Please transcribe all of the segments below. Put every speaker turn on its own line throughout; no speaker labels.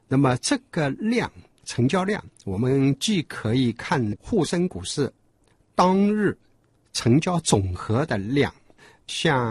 那么这个量，成交量，我们既可以看沪深股市当日成交总和的量，像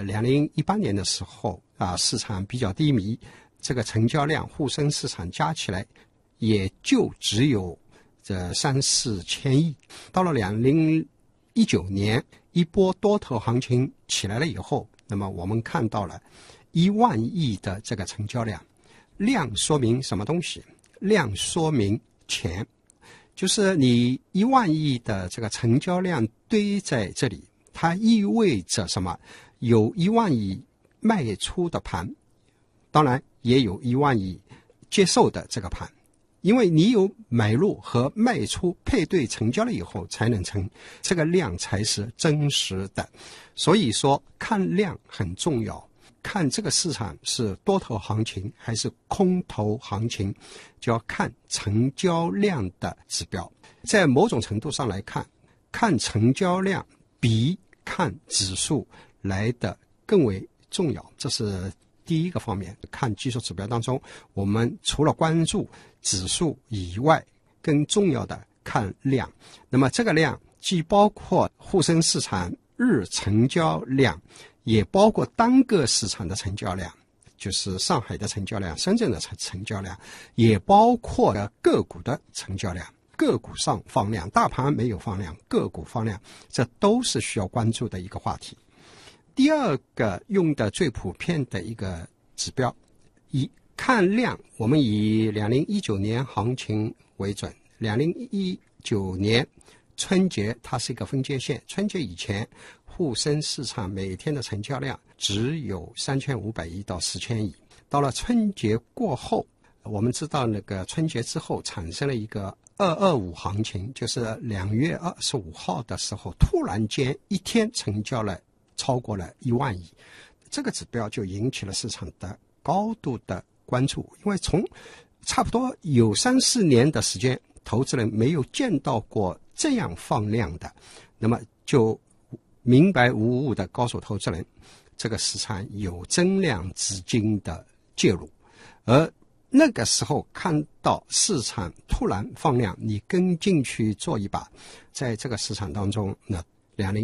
2018年的时候市场比较低迷，这个成交量沪深市场加起来也就只有这3-4千亿。到了2019年一波多头行情起来了以后，那么我们看到了1万亿的这个成交量。量说明什么东西？量说明钱，就是你1万亿的这个成交量堆在这里，它意味着什么？有1万亿卖出的盘，当然也有1万亿接受的这个盘，因为你有买入和卖出配对成交了以后才能成，这个量才是真实的。所以说看量很重要，看这个市场是多头行情还是空头行情，就要看成交量的指标。在某种程度上来看，看成交量比看指数来的更为重要，这是第一个方面。看技术指标当中，我们除了关注指数以外，更重要的看量。那么这个量既包括沪深市场日成交量，也包括单个市场的成交量，就是上海的成交量、深圳的成交量，也包括了个股的成交量。个股上放量，大盘没有放量，个股放量，这都是需要关注的一个话题。第二个用的最普遍的一个指标，以看量，我们以2019年行情为准。2019年春节它是一个分界线，春节以前沪深市场每天的成交量只有3500亿到4000亿。到了春节过后，我们知道那个春节之后产生了一个225行情，就是2月25号的时候，突然间一天成交了超过了1万亿，这个指标就引起了市场的高度的关注。因为从差不多有3-4年的时间，投资人没有见到过这样放量的，那么就明白无误的告诉投资人，这个市场有增量资金的介入。而那个时候看到市场突然放量，你跟进去做一把，在这个市场当中，那